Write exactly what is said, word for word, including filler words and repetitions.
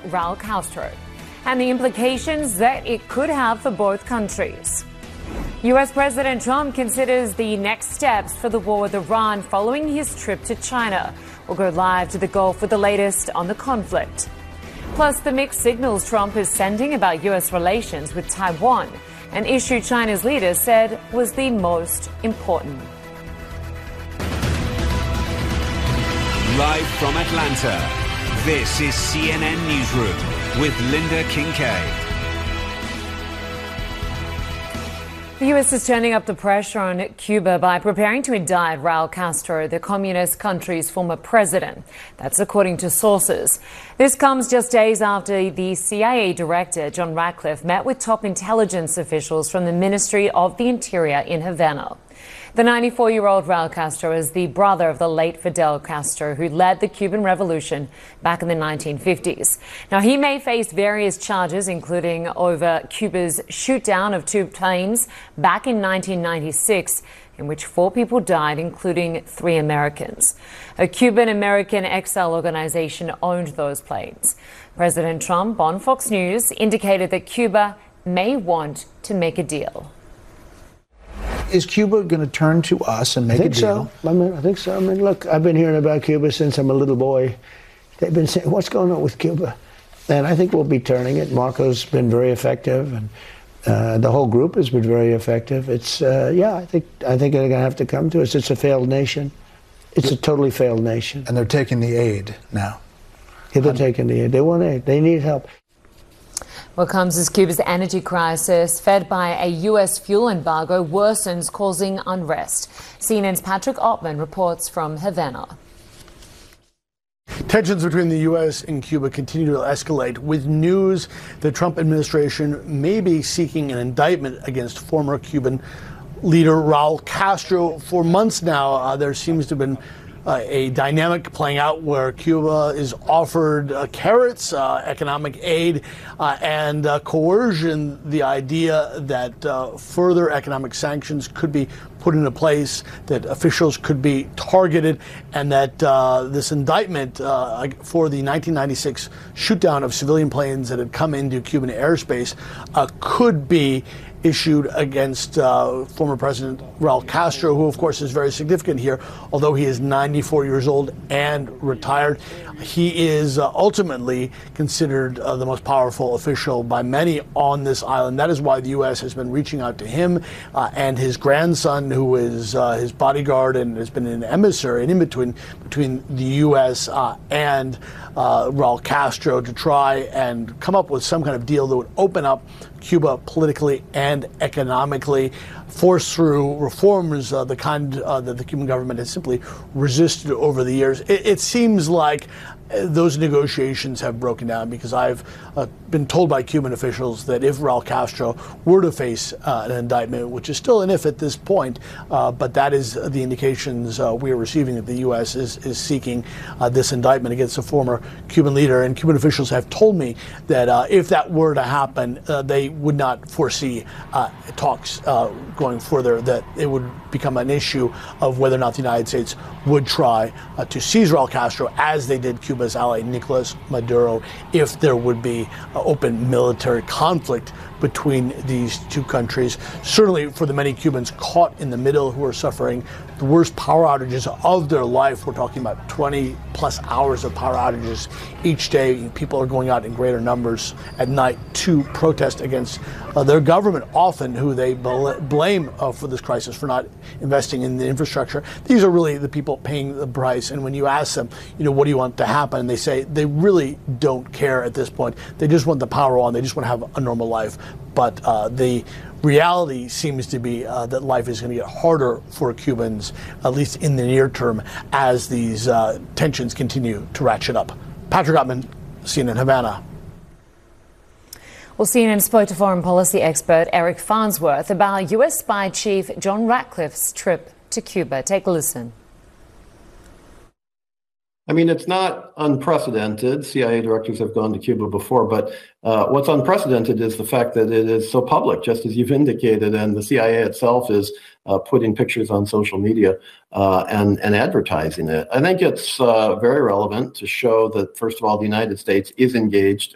Raul Castro and the implications that it could have for both countries. U S President Trump considers the next steps for the war with Iran following his trip to China. We'll go live to the Gulf with the latest on the conflict. Plus, the mixed signals Trump is sending about U S relations with Taiwan, an issue China's leader said was the most important. Live from Atlanta, this is C N N Newsroom with Linda Kincaid. The U S is turning up the pressure on Cuba by preparing to indict Raul Castro, the communist country's former president. That's according to sources. This comes just days after the C I A director, John Ratcliffe, met with top intelligence officials from the Ministry of the Interior in Havana. The ninety-four-year-old Raul Castro is the brother of the late Fidel Castro, who led the Cuban Revolution back in the nineteen fifties. Now, he may face various charges, including over Cuba's shoot-down of two planes back in nineteen ninety-six, in which four people died, including three Americans. A Cuban-American exile organization owned those planes. President Trump on Fox News indicated that Cuba may want to make a deal. Is Cuba going to turn to us and make I think a deal? So. I mean, I think so. I mean, look, I've been hearing about Cuba since I'm a little boy. They've been saying, what's going on with Cuba? And I think we'll be turning it. Marco's been very effective, and uh, the whole group has been very effective. It's, uh, yeah, I think I think they're going to have to come to us. It's a failed nation. It's a totally failed nation. And they're taking the aid now. Yeah, they're taking the aid. They want aid. They need help. What comes as Cuba's energy crisis, fed by a U S fuel embargo, worsens, causing unrest. C N N's Patrick Ottman reports from Havana. Tensions between the U S and Cuba continue to escalate, with news the Trump administration may be seeking an indictment against former Cuban leader Raul Castro. For months now, uh, there seems to have been Uh, a dynamic playing out where Cuba is offered uh, carrots, uh, economic aid, uh, and uh, coercion, the idea that uh, further economic sanctions could be put into place, that officials could be targeted, and that uh, this indictment uh, for the nineteen ninety-six shoot-down of civilian planes that had come into Cuban airspace uh, could be issued against uh, former President Raul Castro, who, of course, is very significant here. Although he is ninety-four years old and retired, he is uh, ultimately considered uh, the most powerful official by many on this island. That is why the U S has been reaching out to him uh, and his grandson, who is uh, his bodyguard and has been an emissary, an in-between between the U S uh, and uh, Raul Castro, to try and come up with some kind of deal that would open up Cuba politically and economically, force through reforms, uh, the kind uh, that the Cuban government has simply resisted over the years. It, it seems like those negotiations have broken down, because I've uh, been told by Cuban officials that if Raul Castro were to face uh, an indictment, which is still an if at this point, uh, but that is the indications uh, we are receiving, that the U S is, is seeking uh, this indictment against a former Cuban leader. And Cuban officials have told me that uh, if that were to happen, uh, they would not foresee uh, talks uh, going further, that it would become an issue of whether or not the United States would try uh, to seize Raul Castro, as they did Cuba's ally Nicolas Maduro, if there would be uh, open military conflict between these two countries. Certainly for the many Cubans caught in the middle, who are suffering the worst power outages of their life. We're talking about twenty plus hours of power outages each day. People are going out in greater numbers at night to protest against uh, their government, often who they bl- blame uh, for this crisis for not investing in the infrastructure. These are really the people paying the price. And when you ask them, you know, what do you want to happen? And they say they really don't care at this point. They just want the power on. They just want to have a normal life. But uh, the reality seems to be uh, that life is going to get harder for Cubans, at least in the near term, as these uh, tensions continue to ratchet up. Patrick Ottman, C N N Havana. Well, C N N spoke to foreign policy expert Eric Farnsworth about U S spy chief John Ratcliffe's trip to Cuba. Take a listen. I mean, it's not unprecedented. C I A directors have gone to Cuba before, but uh, what's unprecedented is the fact that it is so public, just as you've indicated, and the C I A itself is uh, putting pictures on social media uh, and, and advertising it. I think it's uh, very relevant to show that, first of all, the United States is engaged